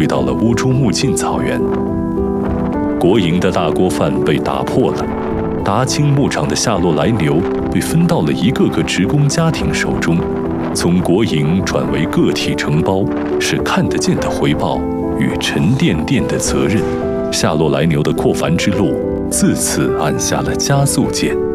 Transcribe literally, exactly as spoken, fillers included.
推到了乌珠穆沁草原。国营的大锅饭被打破了，达青牧场的夏洛来牛被分到了一个个职工家庭手中。从国营转为个体承包，是看得见的回报与沉甸甸的责任。夏洛来牛的扩繁之路自此按下了加速键。